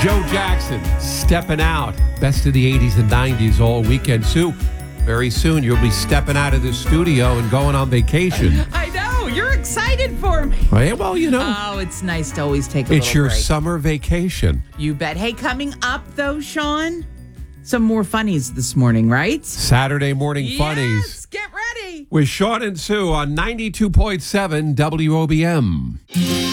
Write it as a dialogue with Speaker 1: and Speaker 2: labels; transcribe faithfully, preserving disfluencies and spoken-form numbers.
Speaker 1: Joe Jackson, Stepping Out. Best of the eighties and nineties all weekend. Sue, very soon you'll be stepping out of the studio and going on vacation.
Speaker 2: I know. You're excited for me.
Speaker 1: Well, well you know.
Speaker 2: Oh, it's nice to always take a
Speaker 1: It's
Speaker 2: little
Speaker 1: your
Speaker 2: break.
Speaker 1: summer vacation.
Speaker 2: You bet. Hey, coming up, though, Sean, some more funnies this morning, right?
Speaker 1: Saturday morning funnies.
Speaker 2: Yes, get ready.
Speaker 1: With Sean and Sue on ninety-two point seven W O B M.